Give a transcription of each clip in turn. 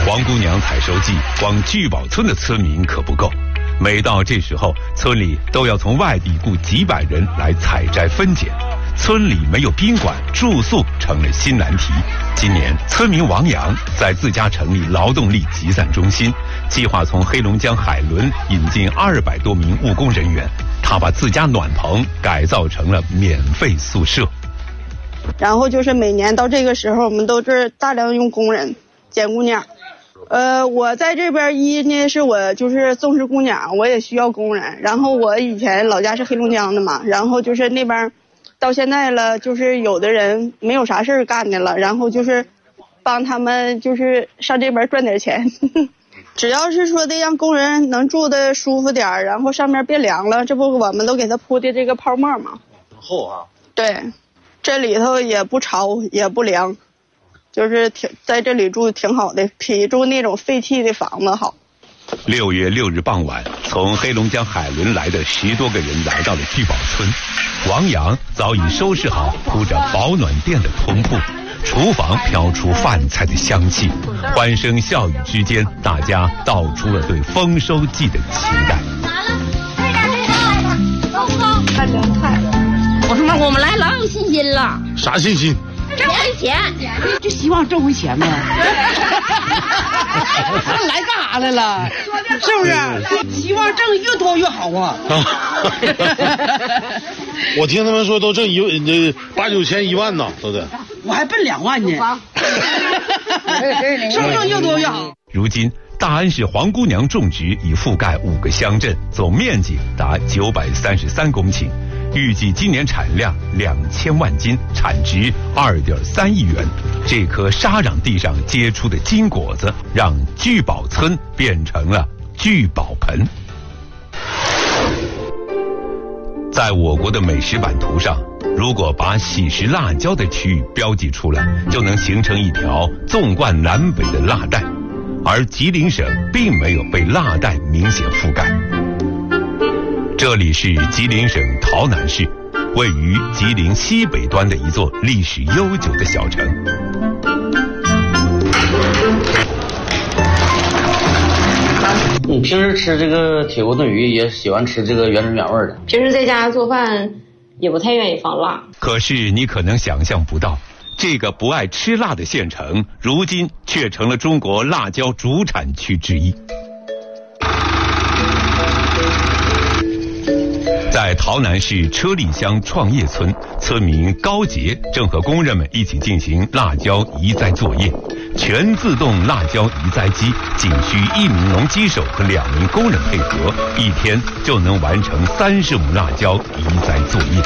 黄姑娘采收季，光聚宝村的村民可不够。每到这时候，村里都要从外地雇几百人来采摘分拣。村里没有宾馆，住宿成了新难题。今年，村民王阳在自家成立劳动力集散中心，计划从黑龙江海伦引进200多名务工人员。他把自家暖棚改造成了免费宿舍。 然后就是每年到这个时候，我们都是大量用工人捡姑娘。我在这边呢是我就是重视姑娘，我也需要工人。然后我以前老家是黑龙江的嘛，然后就是那边到现在了，就是有的人没有啥事干的了，然后就是帮他们就是上这边赚点钱。只要是说的让工人能住的舒服点，然后上面别凉了，这不我们都给他铺的这个泡沫吗？ 很厚啊。 对，这里头也不潮也不凉，就是在这里住挺好的，比住那种废弃的房子好。 6月6日傍晚，从黑龙江海伦来的10多个人来到了聚宝村。王阳早已收拾好铺着保暖垫的通铺，厨房飘出饭菜的香气，欢声笑语之间，大家道出了对丰收季的期待。 看凉菜， 我们来老有信心了。 啥信心？ 挣回钱， 就希望挣回钱呗。来干啥来了？是不是？希望挣越多越好啊！ 我听他们说都挣8、9千、1万呢，都得。 我还奔2万呢。是不是挣越多越好？ 如今，大安市黄姑娘种植已覆盖5个乡镇，总面积达933公顷。预计今年产量2000万斤，产值2.3亿元。这颗沙壤地上结出的金果子，让聚宝村变成了聚宝盆。在我国的美食版图上，如果把喜食辣椒的区域标记出来，就能形成一条纵贯南北的辣带。而吉林省并没有被辣带明显覆盖。这里是吉林省洮南市，位于吉林西北端的一座历史悠久的小城。 你平时吃这个铁锅炖鱼也喜欢吃这个原汁原味的？ 平时在家做饭也不太愿意放辣。 可是你可能想象不到，这个不爱吃辣的县城，如今却成了中国辣椒主产区之一。在洮南市车力乡创业村，村民高杰正和工人们一起进行辣椒移栽作业。全自动辣椒移栽机仅需1名农机手和2名工人配合，一天就能完成30亩辣椒移栽作业。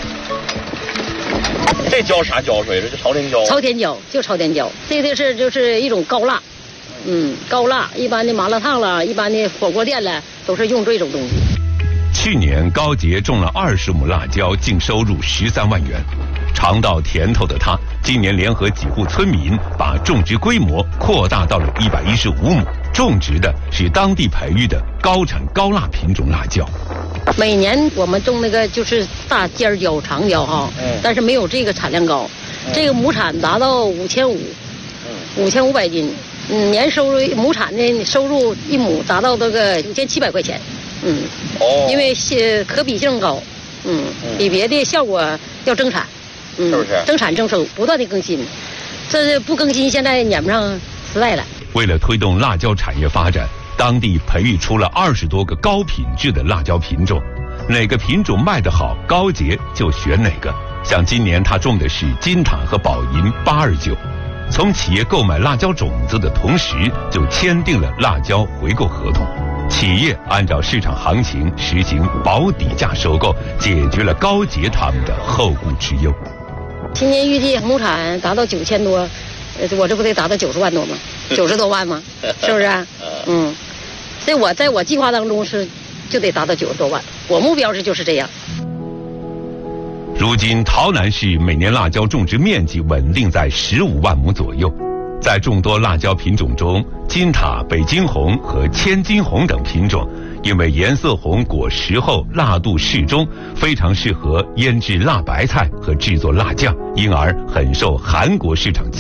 这浇啥浇水？这是朝天椒。 朝天椒就朝天椒，这个是就是一种高辣，高辣。一般的麻辣烫了，一般的火锅店了，都是用这种东西。 去年高杰种了20亩辣椒，净收入13万元。尝到甜头的他，今年联合几户村民，把种植规模扩大到了115亩，种植的是当地培育的高产高辣品种辣椒。 每年我们种那个就是大尖椒、长椒哈，但是没有这个产量高。这个亩产达到5500斤，年收入亩产的收入1亩达到这个5700块钱。因为可比性高，比别的效果要增产， 是不是？ 增产增收，不断的更新，这是不更新现在撵不上时代了。 为了推动辣椒产业发展，当地培育出了20多个高品质的辣椒品种，哪个品种卖得好，高杰就选哪个。像今年他种的是金塔和宝银829，从企业购买辣椒种子的同时，就签订了辣椒回购合同。企业按照市场行情实行保底价收购，解决了高杰他们的后顾之忧。 今年预计亩产达到9000多，我这不得达到90万多吗？90多万吗？是不是？这我在我计划当中就得达到90多万，我目标就是这样。 如今洮南市每年辣椒种植面积稳定在15万亩左右。在众多辣椒品种中，金塔、北京红和千金红等品种，因为颜色红、果实厚、辣度适中，非常适合腌制辣白菜和制作辣酱，因而很受韩国市场